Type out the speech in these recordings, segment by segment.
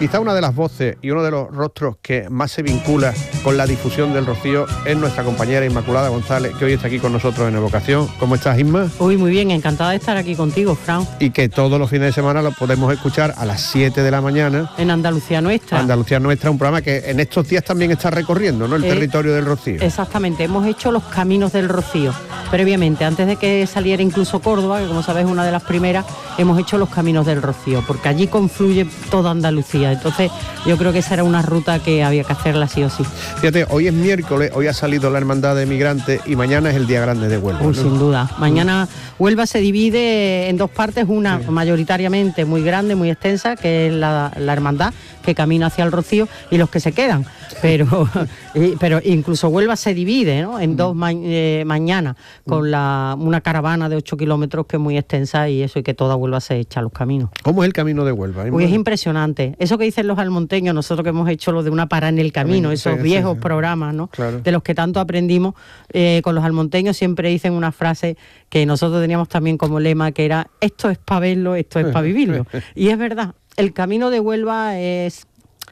Quizá una de las voces y uno de los rostros que más se vincula con la difusión del Rocío es nuestra compañera Inmaculada González, que hoy está aquí con nosotros en Evocación. ¿Cómo estás, Inma? Uy, muy bien, encantada de estar aquí contigo, Fran. Y que todos los fines de semana lo podemos escuchar a las 7 de la mañana. En Andalucía Nuestra. Andalucía Nuestra, un programa que en estos días también está recorriendo, ¿no?, el territorio del Rocío. Exactamente, hemos hecho los caminos del Rocío. Previamente, antes de que saliera incluso Córdoba, que como sabes es una de las primeras, hemos hecho los caminos del Rocío, porque allí confluye toda Andalucía. Entonces yo creo que esa era una ruta que había que hacerla sí o sí. Fíjate, hoy es miércoles, hoy ha salido la Hermandad de Migrantes y mañana es el Día Grande de Huelva, ¿no? Sin duda. Mañana Huelva se divide en dos partes, una mayoritariamente muy grande, muy extensa, que es la Hermandad, que camina hacia el Rocío, y los que se quedan. Pero incluso Huelva se divide, ¿no?, en dos mañana, con una caravana de 8 kilómetros que es muy extensa, y eso, y que toda Huelva se echa a los caminos. ¿Cómo es el camino de Huelva? Uy, es impresionante. Eso que dicen los almonteños, nosotros que hemos hecho lo de una parada en el camino, esos viejos programas, ¿no?, claro, de los que tanto aprendimos, con los almonteños siempre dicen una frase que nosotros teníamos también como lema, que era: esto es para verlo, esto es para vivirlo. Y es verdad, el camino de Huelva es...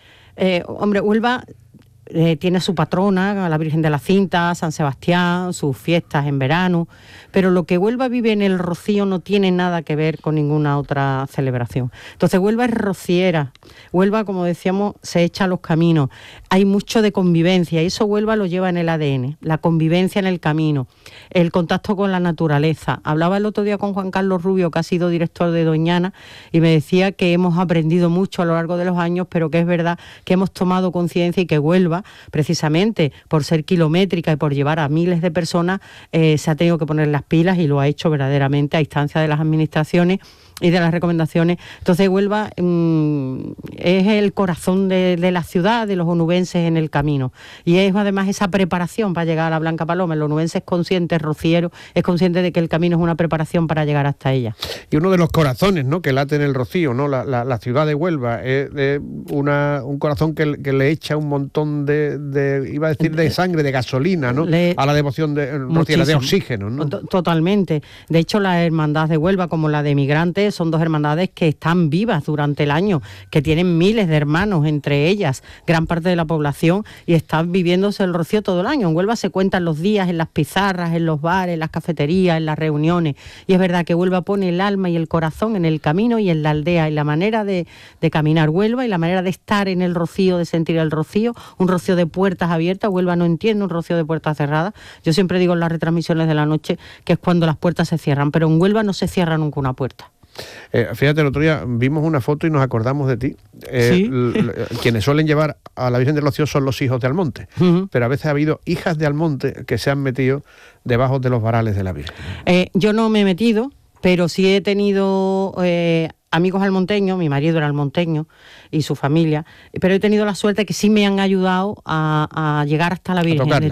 Huelva tiene su patrona, la Virgen de la Cinta, San Sebastián, sus fiestas en verano, pero lo que Huelva vive en el Rocío no tiene nada que ver con ninguna otra celebración. Entonces Huelva es rociera, Huelva, como decíamos, se echa a los caminos, hay mucho de convivencia, y eso Huelva lo lleva en el ADN, la convivencia en el camino, el contacto con la naturaleza. Hablaba el otro día con Juan Carlos Rubio, que ha sido director de Doñana, y me decía que hemos aprendido mucho a lo largo de los años, pero que es verdad que hemos tomado conciencia y que Huelva, precisamente por ser kilométrica y por llevar a miles de personas, se ha tenido que poner las pilas, y lo ha hecho verdaderamente a instancia de las administraciones y de las recomendaciones. Entonces Huelva es el corazón de la ciudad, de los onubenses en el camino, y es además esa preparación para llegar a la Blanca Paloma. El onubense es consciente, el rociero es consciente de que el camino es una preparación para llegar hasta ella. Y uno de los corazones, ¿no?, que late en el Rocío, ¿no?, la ciudad de Huelva, es un corazón que le echa un montón iba a decir de sangre, de gasolina, ¿no?, a la devoción rociera, de oxígeno, ¿no? Totalmente. De hecho, la hermandad de Huelva, como la de Migrantes, son dos hermandades que están vivas durante el año, que tienen miles de hermanos entre ellas, gran parte de la población, y están viviéndose el Rocío todo el año. En Huelva se cuentan los días en las pizarras, en los bares, en las cafeterías, en las reuniones, y es verdad que Huelva pone el alma y el corazón en el camino y en la aldea, y la manera de caminar Huelva, y la manera de estar en el Rocío, de sentir el Rocío, un Rocío de puertas abiertas. Huelva no entiende un Rocío de puertas cerradas. Yo siempre digo en las retransmisiones de la noche que es cuando las puertas se cierran, pero en Huelva no se cierra nunca una puerta. Fíjate, el otro día vimos una foto y nos acordamos de ti. ¿Sí? Quienes suelen llevar a la Virgen del Rocío son los hijos de Almonte, pero a veces ha habido hijas de Almonte que se han metido debajo de los varales de la Virgen. Yo no me he metido, pero sí he tenido amigos almonteños, mi marido era almonteño y su familia, pero he tenido la suerte que sí me han ayudado a llegar hasta la Virgen, de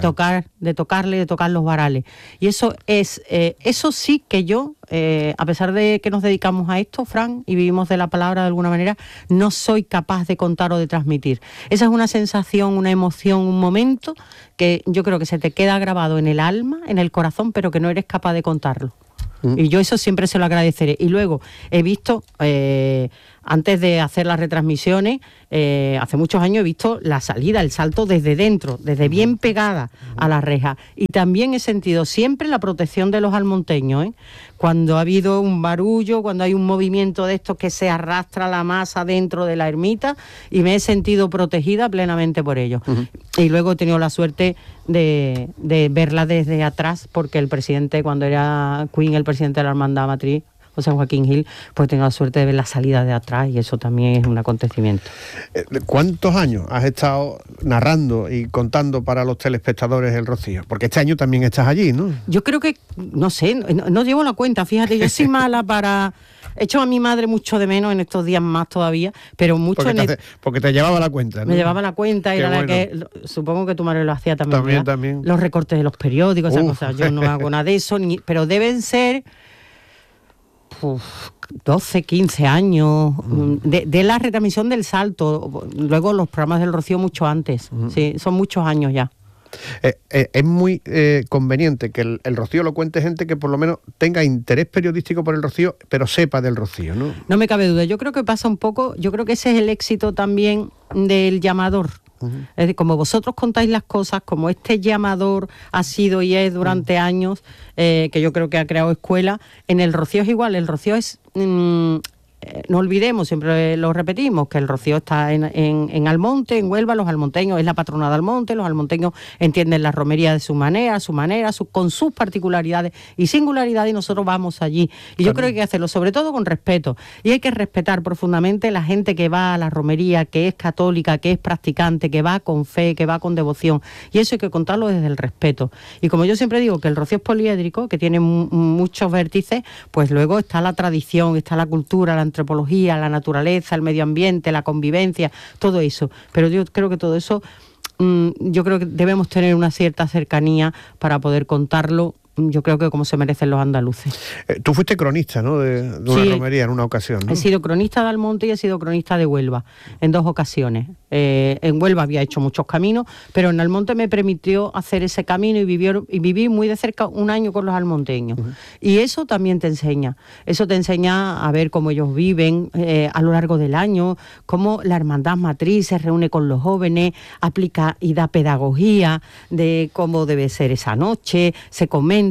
tocar los varales. Y eso es, eso sí que yo, a pesar de que nos dedicamos a esto, Fran, y vivimos de la palabra de alguna manera, no soy capaz de contar o de transmitir. Esa es una sensación, una emoción, un momento que yo creo que se te queda grabado en el alma, en el corazón, pero que no eres capaz de contarlo. Y yo eso siempre se lo agradeceré. Y luego he visto, antes de hacer las retransmisiones, hace muchos años he visto la salida, el salto desde dentro, desde bien pegada a la reja. Y también he sentido siempre la protección de los almonteños, cuando ha habido un barullo, cuando hay un movimiento de estos que se arrastra la masa dentro de la ermita, y me he sentido protegida plenamente por ellos. Y luego he tenido la suerte de verla desde atrás, porque el presidente, cuando era Queen, el presidente de la Hermandad Matriz, José Joaquín Gil, pues tengo la suerte de ver la salida de atrás, y eso también es un acontecimiento. ¿Cuántos años has estado narrando y contando para los telespectadores el Rocío? Porque este año también estás allí, ¿no? Yo creo que, no sé, no llevo la cuenta, fíjate, yo soy mala para... He hecho a mi madre mucho de menos en estos días más todavía, pero mucho porque te llevaba la cuenta, ¿no? Me llevaba la cuenta, y era la que... Supongo que tu madre lo hacía también. También. Los recortes de los periódicos, esas cosas. Yo no hago nada de eso, pero deben ser... 12, 15 años de la retransmisión del salto. Luego los programas del Rocío mucho antes. Sí, son muchos años ya. Es muy conveniente que el rocío lo cuente gente que por lo menos tenga interés periodístico por el rocío, pero sepa del rocío, ¿no? No me cabe duda. Yo creo que pasa un poco, yo creo que ese es el éxito también del llamador. Es decir, como vosotros contáis las cosas, como este llamador ha sido y es durante años, que yo creo que ha creado escuela, en el rocío es igual. El rocío es... no olvidemos, siempre lo repetimos, que el rocío está en Almonte, en Huelva. Los almonteños, es la patrona de Almonte, los almonteños entienden la romería de su manera, con sus particularidades y singularidades, y nosotros vamos allí. Y yo creo que hay que hacerlo, sobre todo con respeto, y hay que respetar profundamente la gente que va a la romería, que es católica, que es practicante, que va con fe, que va con devoción, y eso hay que contarlo desde el respeto. Y como yo siempre digo, que el rocío es poliédrico, que tiene muchos vértices, pues luego está la tradición, está la cultura, la antropología, la naturaleza, el medio ambiente, la convivencia, todo eso. Pero yo creo que todo eso, yo creo que debemos tener una cierta cercanía para poder contarlo, yo creo que como se merecen los andaluces. Tú fuiste cronista, ¿no?, de una romería en una ocasión, ¿no? He sido cronista de Almonte y he sido cronista de Huelva en 2 ocasiones. En Huelva había hecho muchos caminos, pero en Almonte me permitió hacer ese camino y viví muy de cerca 1 año con los almonteños. Y eso también te enseña. Eso te enseña a ver cómo ellos viven a lo largo del año, cómo la hermandad matriz se reúne con los jóvenes, aplica y da pedagogía de cómo debe ser esa noche, se comenta.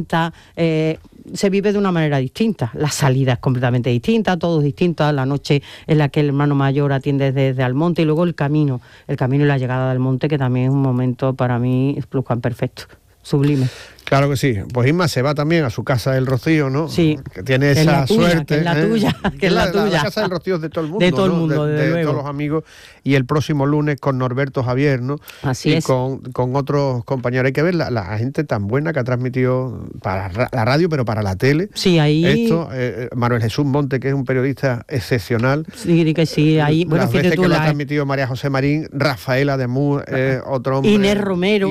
Se vive de una manera distinta, la salida es completamente distinta, todo es distinto, la noche en la que el hermano mayor atiende desde Almonte, y luego el camino y la llegada del monte, que también es un momento para mí perfecto, sublime. Claro que sí. Pues Inma se va también a su casa del Rocío, ¿no? Sí. Que tiene esa suerte. Que es la tuya, que es la tuya. La casa del Rocío es de todo el mundo, de todo el mundo, de todos los amigos. Y el próximo lunes con Norberto Javier, ¿no? Así es. Con otros compañeros. Hay que ver la gente tan buena que ha transmitido para la radio, pero para la tele. Sí, ahí... Esto, Manuel Jesús Monte, que es un periodista excepcional. Sí, que sí. Ahí, bueno, las veces que lo ha transmitido María José Marín, Rafaela de Mur, otro hombre. Inés Romero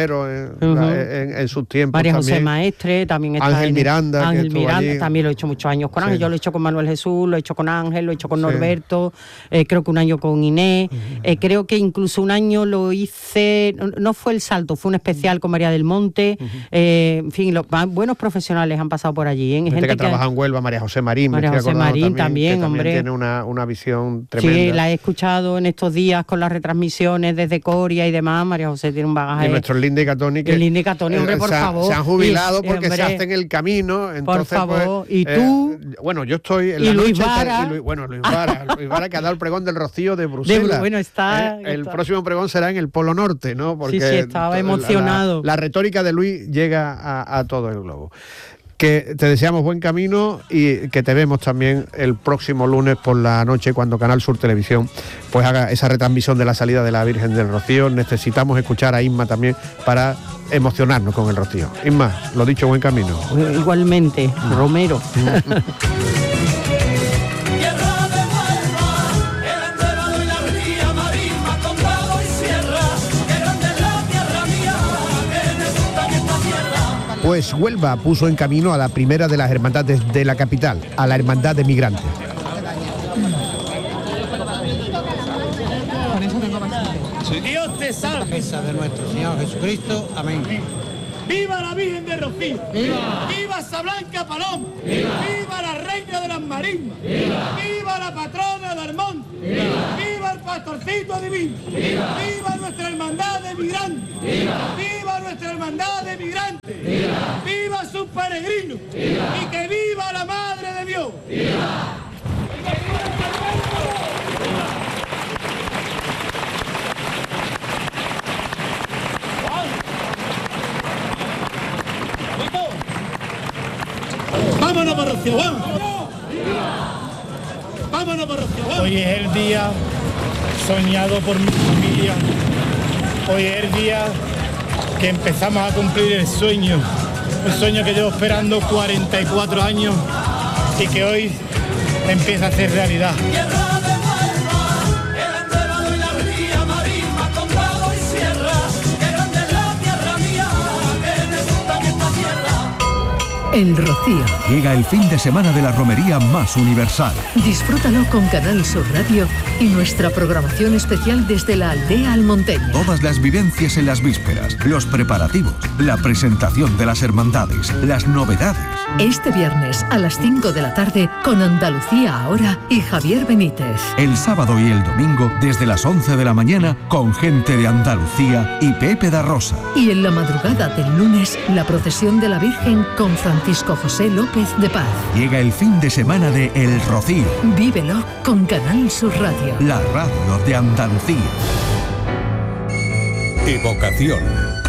en sus tiempos. María José también. Maestre, también está Ángel Miranda. Ángel Miranda, también lo he hecho muchos años con Ángel. Yo lo he hecho con Manuel Jesús, lo he hecho con Ángel, lo he hecho con Norberto, creo que 1 año con Inés, creo que incluso 1 año lo hice, no fue el salto, fue un especial con María del Monte, en fin, buenos profesionales han pasado por allí. Gente que trabaja en Huelva, María José Marín. María José Marín también, hombre. Tiene una visión tremenda. Sí, la he escuchado en estos días con las retransmisiones desde Coria y demás. María José tiene un bagaje. Y nuestro Linda y Catoni, que Linda y Catoni, hombre, por favor. Se han jubilado porque se hacen el camino. Entonces, por favor, pues, y tú. Bueno, yo estoy en y la Luis noche. Vara. Luis Vara, que ha dado el pregón del Rocío de Bruselas. Bueno, está. El próximo pregón será en el Polo Norte, ¿no? Porque sí, estaba emocionado. La retórica de Luis llega a todo el globo. Que te deseamos buen camino y que te vemos también el próximo lunes por la noche, cuando Canal Sur Televisión pues haga esa retransmisión de la salida de la Virgen del Rocío. Necesitamos escuchar a Inma también para emocionarnos con el Rocío. Inma, lo dicho, buen camino. Igualmente, Romero. Pues Huelva puso en camino a la primera de las hermandades de la capital, a la Hermandad de Migrantes. Dios te salve. De nuestro Señor Jesucristo. Amén. ¡Viva la Virgen de Rocío! ¡Viva! ¡Viva Sablanca Paloma! ¡Viva! ¡Viva la Reina de las Marismas! ¡Viva! ¡Viva la patrona de Almonte! ¡Viva! ¡Viva el pastorcito divino! ¡Viva! ¡Viva nuestra hermandad de migrantes! ¡Viva! ¡Viva nuestra hermandad de migrantes! ¡Viva! ¡Viva sus peregrinos! ¡Viva! ¡Y que viva la Madre de Dios! ¡Viva! ¡Vámonos por Rocío! ¡Vámonos por Rocío! Hoy es el día soñado por mi familia. Hoy es el día que empezamos a cumplir el sueño que llevo esperando 44 años y que hoy empieza a ser realidad. El Rocío. Llega el fin de semana de la romería más universal. Disfrútalo con Canal Sur Radio y nuestra programación especial desde la aldea almonteña. Todas las vivencias en las vísperas, los preparativos, la presentación de las hermandades, las novedades. Este viernes a las 5 de la tarde con Andalucía Ahora y Javier Benítez. El sábado y el domingo desde las 11 de la mañana con gente de Andalucía y Pepe da Rosa. Y en la madrugada del lunes, la procesión de la Virgen con Francisco José López de Paz. Llega el fin de semana de El Rocío. Vívelo con Canal Sur Radio. La radio de Andalucía. Evocación.